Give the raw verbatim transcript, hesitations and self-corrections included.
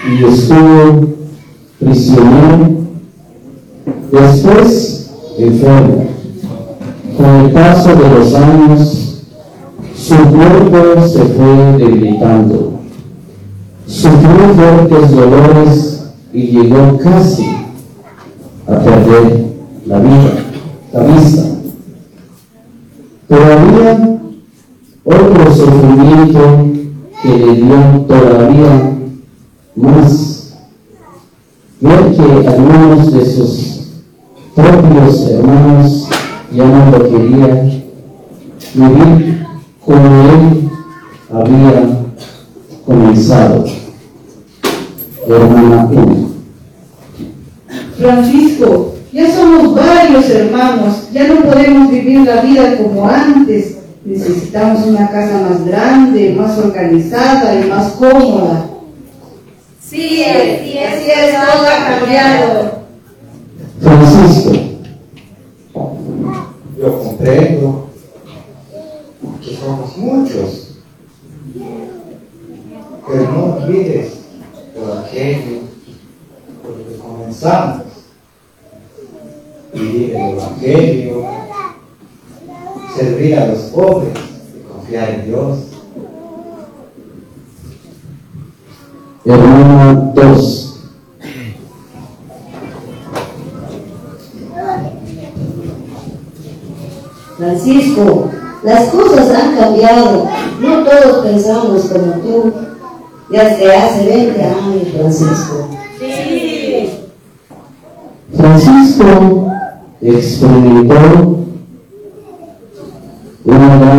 y estuvo prisionero, después enfermo. Con el paso de los años, su cuerpo se fue debilitando. Sufrió fuertes dolores y llegó casi a perder la vida, la vista. Pero había otro sufrimiento que le dio todavía más, ver que algunos de sus propios hermanos ya no lo querían vivir como él había comenzado. Hermana uno. Francisco, ya somos varios hermanos, ya no podemos vivir la vida como antes. Necesitamos una casa más grande, más organizada y más cómoda. Sí, así es, así es, todo ha cambiado. Francisco, yo comprendo que somos muchos, pero no olvides por aquello por lo que comenzamos, vivir el Evangelio, servir a los pobres y confiar en Dios. hermana dos. Francisco, las cosas han cambiado, no todos pensamos como tú, ya se hace veinte años, Francisco. Sí. Francisco experimentó una gran